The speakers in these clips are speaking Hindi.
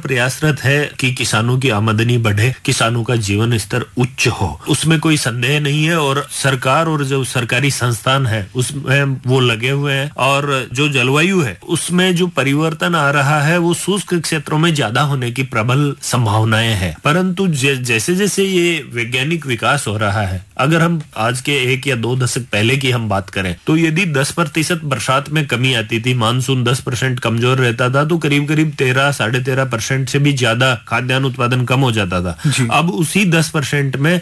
प्रयासरत है कि किसानों की आमदनी बढ़े, किसानों का जीवन स्तर उच्च हो, उसमें कोई संदेह नहीं है। और सरकार और जो सरकारी संस्थान है उसमें वो लगे हुए हैं। और जो जलवायु है उसमें जो परिवर्तन आ रहा है वो शुष्क क्षेत्रों में ज्यादा होने की प्रबल संभावनाएं हैं। परंतु जैसे जैसे ये वैज्ञानिक विकास हो रहा है, अगर हम आज के 1 या 2 दशक पहले की हम बात करें तो यदि 10% बरसात में कमी आती थी, मानसून 10% कमजोर रहता था, तो करीब करीब 13-13.5% से भी ज्यादा खाद्यान्न उत्पादन कम हो जाता था। अब उसी 10% में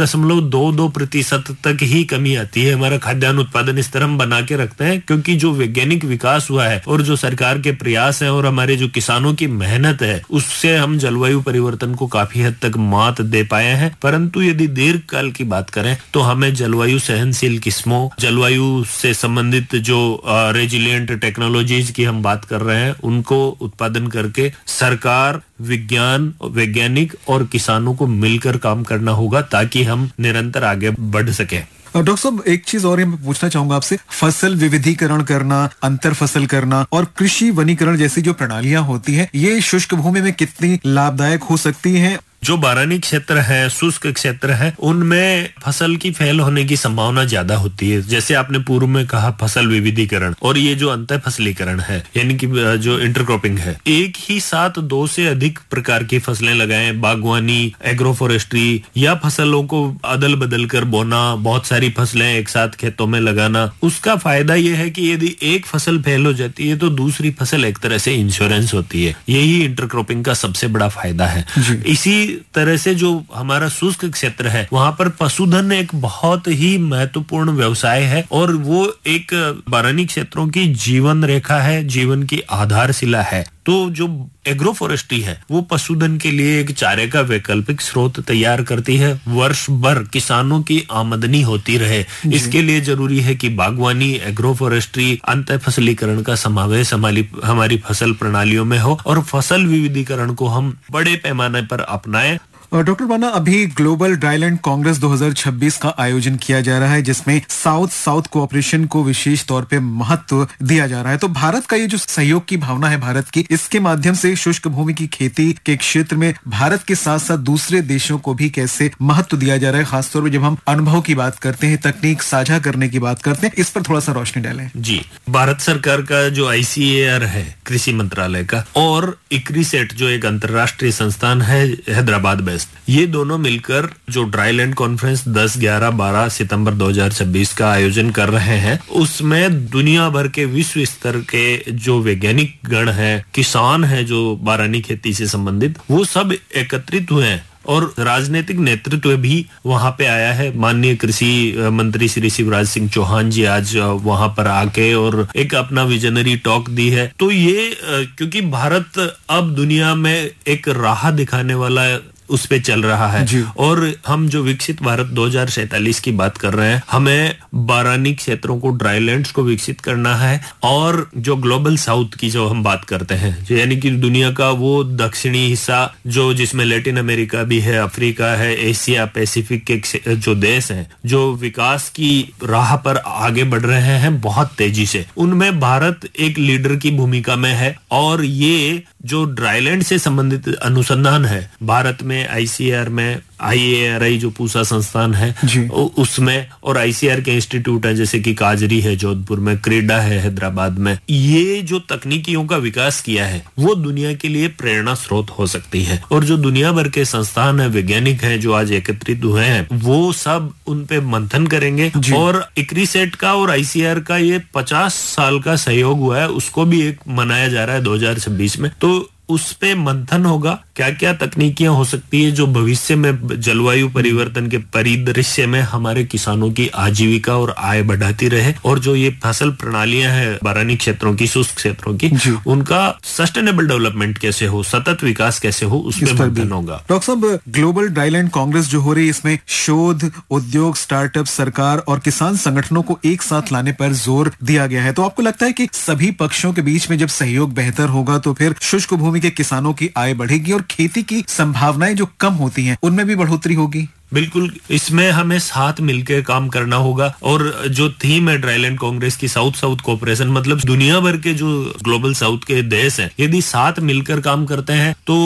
0.22% तक ही कमी आती है। हमारा खाद्यान्न उत्पादन स्तर हम बना के रखते हैं क्योंकि जो वैज्ञानिक विकास हुआ है और जो सरकार के प्रयास है और हमारे जो किसानों की मेहनत है, उससे हम जलवायु परिवर्तन को काफी हद तक मात दे पाए हैं। परंतु यदि दीर्घ काल की बात करें तो हमें जलवायु सहनशील किस्मों, जलवायु से संबंधित जो रेजिलिएंट टेक्नोलॉजीज की हम बात कर रहे हैं, उनको उत्पादन करके सरकार, विज्ञान, वैज्ञानिक और किसानों को मिलकर काम करना होगा ताकि हम निरंतर आगे बढ़ सके। डॉक्टर साहब, एक चीज और मैं पूछना चाहूंगा आपसे, फसल विविधीकरण करना, अंतर फसल करना और कृषि वनीकरण जैसी जो प्रणालियां होती हैं, ये शुष्क भूमि में कितनी लाभदायक हो सकती हैं? जो बारानी क्षेत्र है, शुष्क क्षेत्र है, उनमें फसल की फेल होने की संभावना ज्यादा होती है। जैसे आपने पूर्व में कहा फसल विविधीकरण, और ये जो अंतर फसलीकरण है यानी कि जो इंटरक्रॉपिंग है, एक ही साथ 2 से अधिक प्रकार की फसलें लगाएं, बागवानी, एग्रोफोरेस्ट्री या फसलों को अदल बदल कर बोना, बहुत सारी फसलें एक साथ खेतों में लगाना, उसका फायदा ये है कि यदि एक फसल फेल हो जाती है तो दूसरी फसल एक तरह से इंश्योरेंस होती है। यही इंटरक्रॉपिंग का सबसे बड़ा फायदा है। इसी तरह से जो हमारा शुष्क क्षेत्र है वहां पर पशुधन एक बहुत ही महत्वपूर्ण व्यवसाय है और वो एक बारानी क्षेत्रों की जीवन रेखा है, जीवन की आधारशिला है। तो जो एग्रोफोरेस्ट्री है वो पशुधन के लिए एक चारे का वैकल्पिक स्रोत तैयार करती है, वर्ष भर किसानों की आमदनी होती रहे। इसके लिए जरूरी है कि बागवानी, एग्रोफोरेस्ट्री, अंतर फसलीकरण का समावेश हमारी फसल प्रणालियों में हो और फसल विविधीकरण को हम बड़े पैमाने पर अपनाएं। डॉक्टर बाना, अभी ग्लोबल ड्राईलैंड कांग्रेस 2026 का आयोजन किया जा रहा है जिसमें साउथ साउथ कोऑपरेशन को विशेष तौर पे महत्व दिया जा रहा है। तो भारत का ये जो सहयोग की भावना है भारत की, इसके माध्यम से शुष्क भूमि की खेती के क्षेत्र में भारत के साथ साथ दूसरे देशों को भी कैसे महत्व दिया जा रहा है, खासतौर पर जब हम अनुभव की बात करते हैं, तकनीक साझा करने की बात करते हैं, इस पर थोड़ा सा रोशनी डालें। जी, भारत सरकार का जो ICAR है कृषि मंत्रालय का, और इक्रिसेट जो एक अंतर्राष्ट्रीय संस्थान है हैदराबाद में, ये दोनों मिलकर जो ड्राईलैंड कॉन्फ्रेंस 10, 11, 12 सितंबर 2026 का आयोजन कर रहे हैं, उसमें दुनिया भर के विश्व स्तर के जो वैज्ञानिक गण हैं, किसान हैं जो बारानी खेती से संबंधित, वो सब एकत्रित हुए हैं और राजनीतिक नेतृत्व भी वहां पे आया है। माननीय कृषि मंत्री श्री शिवराज सिंह चौहान जी आज वहां पर आके और एक अपना विजनरी टॉक दी है। तो ये क्योंकि भारत अब दुनिया में एक राह दिखाने वाला उस पे चल रहा है और हम जो विकसित भारत 2047 की बात कर रहे हैं, हमें बारानी क्षेत्रों को, ड्राईलैंड्स को विकसित करना है। और जो ग्लोबल साउथ की जो हम बात करते हैं, यानी कि दुनिया का वो दक्षिणी हिस्सा जो जिसमें लैटिन अमेरिका भी है, अफ्रीका है, एशिया पैसिफिक के जो देश हैं जो विकास की राह पर आगे बढ़ रहे हैं बहुत तेजी से, उनमें भारत एक लीडर की भूमिका में है। और ये जो ड्राईलैंड से संबंधित अनुसंधान है भारत में, ICAR में, IARI जो पूसा संस्थान है उसमें, और ICAR के इंस्टीट्यूट है जैसे कि काजरी है जोधपुर में, क्रीडा है हैदराबाद में, ये जो तकनीकियों का विकास किया है वो दुनिया के लिए प्रेरणा स्रोत हो सकती है। और जो दुनिया भर के संस्थान है, वैज्ञानिक हैं जो आज एकत्रित हुए हैं, वो सब उन पे मंथन करेंगे। और इक्रिसेट का और ICAR का ये 50 साल का सहयोग हुआ है, उसको भी एक मनाया जा रहा है 2026 में। तो उस पे मंथन होगा क्या क्या तकनीकियां हो सकती है जो भविष्य में जलवायु परिवर्तन के परिदृश्य में हमारे किसानों की आजीविका और आय बढ़ाती रहे, और जो ये फसल प्रणालियां हैं बारानी क्षेत्रों की, शुष्क क्षेत्रों की, उनका सस्टेनेबल डेवलपमेंट कैसे हो, सतत विकास कैसे हो, उस पर मंथन होगा। डॉक्टर साहब, ग्लोबल ड्राईलैंड कांग्रेस जो हो रही है, इसमें शोध, उद्योग, स्टार्टअप, सरकार और किसान संगठनों को एक साथ लाने पर जोर दिया गया है। तो आपको लगता है कि सभी पक्षों के बीच में जब सहयोग बेहतर होगा तो फिर शुष्क भूमि के किसानों की आय बढ़ेगी और खेती की संभावनाएं जो कम होती हैं उनमें भी बढ़ोतरी होगी? बिल्कुल, इसमें हमें साथ मिलकर काम करना होगा। और जो थीम है ड्राईलैंड कांग्रेस की, साउथ साउथ कोऑपरेशन, मतलब दुनिया भर के जो ग्लोबल साउथ के देश हैं, यदि साथ मिलकर काम करते हैं तो